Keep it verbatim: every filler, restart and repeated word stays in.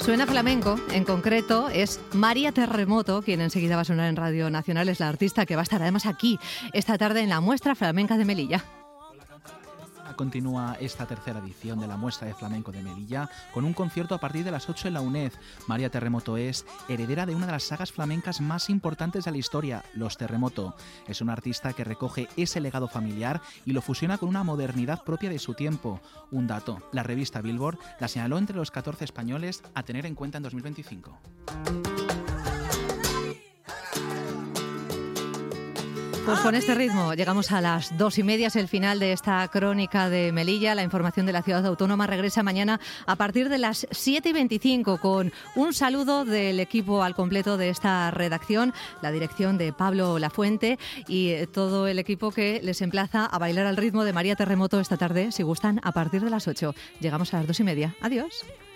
Suena flamenco, en concreto es María Terremoto, quien enseguida va a sonar en Radio Nacional, es la artista que va a estar además aquí esta tarde en la Muestra Flamenca de Melilla. Continúa esta tercera edición de la Muestra de Flamenco de Melilla con un concierto a partir de las ocho en la UNED. María Terremoto es heredera de una de las sagas flamencas más importantes de la historia, Los Terremoto. Es una artista que recoge ese legado familiar y lo fusiona con una modernidad propia de su tiempo. Un dato, la revista Billboard la señaló entre los catorce españoles a tener en cuenta en dos mil veinticinco. Pues con este ritmo llegamos a las dos y media, es el final de esta crónica de Melilla. La información de la ciudad autónoma regresa mañana a partir de las siete y veinticinco con un saludo del equipo al completo de esta redacción, la dirección de Pablo Lafuente y todo el equipo que les emplaza a bailar al ritmo de María Terremoto esta tarde, si gustan, a partir de las ocho. Llegamos a las dos y media. Adiós.